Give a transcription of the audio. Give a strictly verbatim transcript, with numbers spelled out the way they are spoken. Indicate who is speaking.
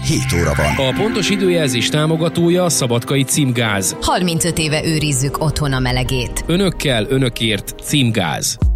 Speaker 1: hét óra van.
Speaker 2: A pontos időjelzés támogatója a Szabadkai Címgáz.
Speaker 3: harmincöt éve őrizzük otthon a melegét.
Speaker 2: Önökkel, önökért Címgáz.